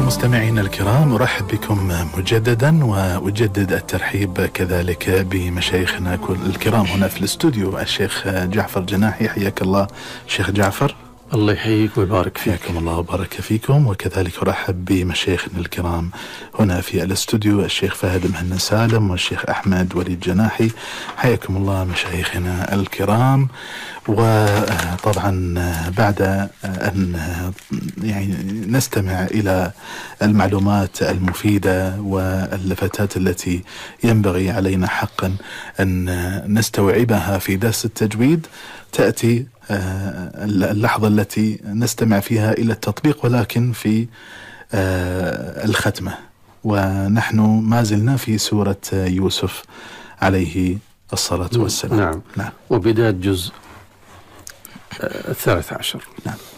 مستمعينا الكرام، أرحب بكم مجددا وأجدد الترحيب كذلك بمشايخنا الكرام هنا في الاستوديو. الشيخ جعفر جناحي، حياك الله شيخ جعفر. الله يحييك ويبارك فيك. حياكم الله وبارك فيكم. وكذلك أرحب بمشايخنا الكرام هنا في الاستوديو، الشيخ فهد مهنا سالم والشيخ أحمد وليد جناحي. حياكم الله مشايخنا الكرام. وطبعا بعد أن نستمع إلى المعلومات المفيدة واللفتات التي ينبغي علينا حقا أن نستوعبها في درس التجويد، تأتي اللحظة التي نستمع فيها إلى التطبيق، ولكن في الختمة، ونحن ما زلنا في سورة يوسف عليه الصلاة والسلام. نعم. وبداية جزء 13. نعم.